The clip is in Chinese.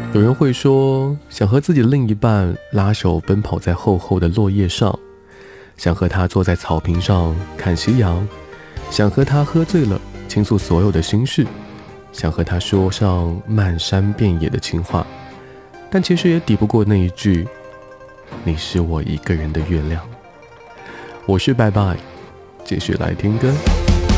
有人会说，想和自己另一半拉手奔跑在厚厚的落叶上，想和他坐在草坪上看夕阳，想和他喝醉了倾诉所有的心事，想和他说上漫山遍野的情话，但其实也抵不过那一句你是我一个人的月亮。我是拜拜，继续来听歌。